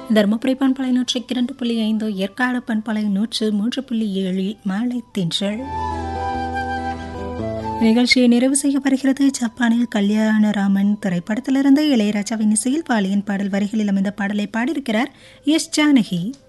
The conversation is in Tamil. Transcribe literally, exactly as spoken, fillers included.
தருமபுரி பண்பலை நூற்றி இரண்டு புள்ளி ஐந்து, ஏற்காடு பண்பலை நூற்று மூன்று புள்ளி ஏழில் மாலை தென்றல் நிகழ்ச்சியை நிறைவு செய்ய வருகிறது. ஜப்பானில் கல்யாணராமன் திரைப்படத்திலிருந்து இளையராஜாவின் இசையில் பாலியன் பாடல் வரிகளில் அமைந்த பாடலை பாடியிருக்கிறார் எஸ் ஜானகி.